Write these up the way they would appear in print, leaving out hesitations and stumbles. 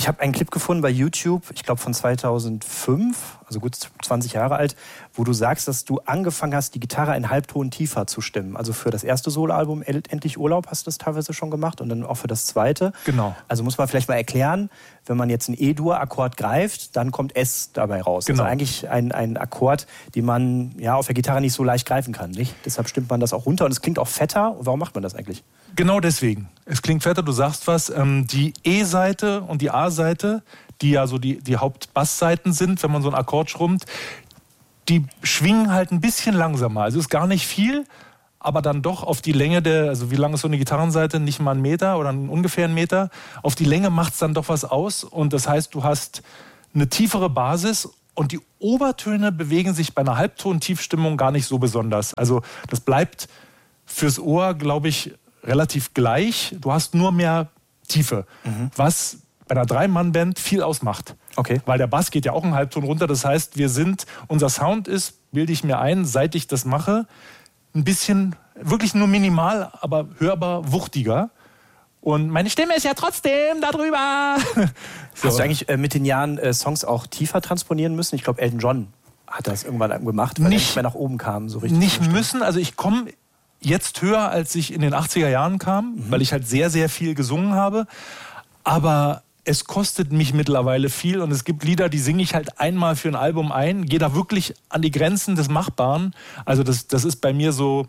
Ich habe einen Clip gefunden bei YouTube, ich glaube von 2005, also gut 20 Jahre alt, wo du sagst, dass du angefangen hast, die Gitarre einen Halbton tiefer zu stimmen. Also für das erste Soloalbum Endlich Urlaub hast du das teilweise schon gemacht und dann auch für das zweite. Genau. Also muss man vielleicht mal erklären, wenn man jetzt einen E-Dur-Akkord greift, dann kommt S dabei raus. Genau. Also eigentlich ein Akkord, den man ja auf der Gitarre nicht so leicht greifen kann, nicht? Deshalb stimmt man das auch runter und es klingt auch fetter. Warum macht man das eigentlich? Genau deswegen. Es klingt fetter, du sagst was. Die E-Seite und die A-Seite, die ja so die Hauptbassseiten sind, wenn man so einen Akkord schrummt, die schwingen halt ein bisschen langsamer. Also ist gar nicht viel, aber dann doch auf die Länge also wie lang ist so eine Gitarrenseite? Nicht mal 1 Meter oder ungefähr 1 Meter. Auf die Länge macht es dann doch was aus. Und das heißt, du hast eine tiefere Basis und die Obertöne bewegen sich bei einer Halbton-Tiefstimmung gar nicht so besonders. Also das bleibt fürs Ohr, glaube ich, relativ gleich. Du hast nur mehr Tiefe, was bei einer 3-Mann-Band viel ausmacht. Okay. Weil der Bass geht ja auch einen Halbton runter. Das heißt, unser Sound ist, bilde ich mir ein, seit ich das mache, ein bisschen, wirklich nur minimal, aber hörbar wuchtiger. Und meine Stimme ist ja trotzdem da drüber. So. Hast du eigentlich mit den Jahren Songs auch tiefer transponieren müssen? Ich glaube, Elton John hat das irgendwann gemacht, weil er nicht mehr nach oben kam. So richtig nicht müssen, also ich komme jetzt höher, als ich in den 80er Jahren kam, weil ich halt sehr, sehr viel gesungen habe. Aber es kostet mich mittlerweile viel und es gibt Lieder, die singe ich halt einmal für ein Album ein, gehe da wirklich an die Grenzen des Machbaren. Also das ist bei mir so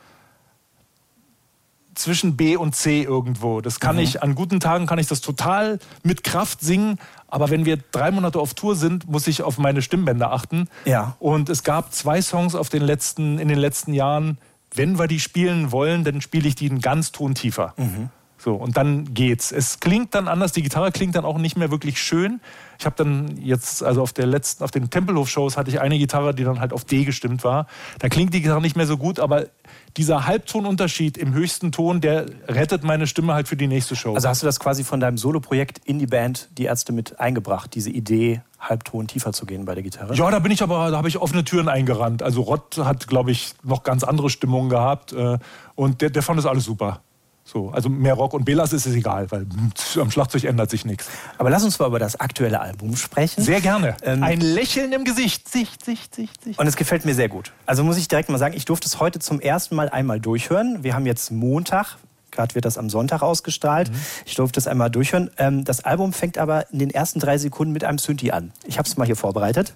zwischen B und C irgendwo. Das kann ich, an guten Tagen kann ich das total mit Kraft singen, aber wenn wir 3 Monate auf Tour sind, muss ich auf meine Stimmbänder achten. Ja. Und es gab 2 Songs in den letzten Jahren, wenn wir die spielen wollen, dann spiele ich die einen ganz Ton tiefer. So, und dann geht's. Es klingt dann anders, die Gitarre klingt dann auch nicht mehr wirklich schön. Ich habe dann jetzt, also auf den Tempelhof-Shows hatte ich eine Gitarre, die dann halt auf D gestimmt war. Da klingt die Gitarre nicht mehr so gut, aber dieser Halbtonunterschied im höchsten Ton, der rettet meine Stimme halt für die nächste Show. Also hast du das quasi von deinem Soloprojekt in die Band Die Ärzte mit eingebracht, diese Idee, Halbton tiefer zu gehen bei der Gitarre? Ja, da habe ich offene Türen eingerannt. Also Rott hat, glaube ich, noch ganz andere Stimmungen gehabt und der fand das alles super. So, also mehr Rock und Belas ist es egal, weil am Schlagzeug ändert sich nichts. Aber lass uns mal über das aktuelle Album sprechen. Sehr gerne. Ein Lächeln im Gesicht. Sicht. Und es gefällt mir sehr gut. Also muss ich direkt mal sagen, ich durfte es heute zum ersten Mal einmal durchhören. Wir haben jetzt Montag, gerade wird das am Sonntag ausgestrahlt. Ich durfte es einmal durchhören. Das Album fängt aber in den ersten 3 Sekunden mit einem Synthi an. Ich habe es mal hier vorbereitet.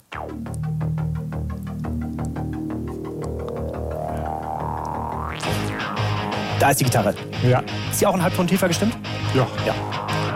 Da ist die Gitarre. Ja. Ist die auch einen Halbton tiefer gestimmt? Ja. Ja.